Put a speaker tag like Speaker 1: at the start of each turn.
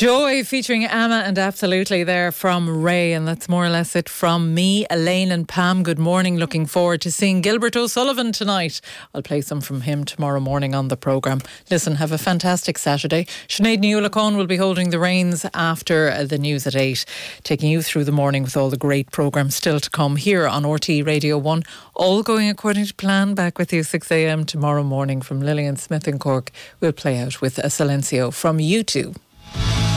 Speaker 1: Joy featuring Amma and Absolutely there from Ray, and that's more or less it from me, Elaine and Pam. Good morning. Looking forward to seeing Gilbert O'Sullivan tonight. I'll play some from him tomorrow morning on the programme. Listen, have a fantastic Saturday. Sinead Newlacone will be holding the reins after the news at 8, taking you through the morning with all the great programmes still to come here on RTÉ Radio 1. All going according to plan. Back with you 6 a.m. tomorrow morning from Lillian Smith in Cork. We'll play out with a Silencio from U2.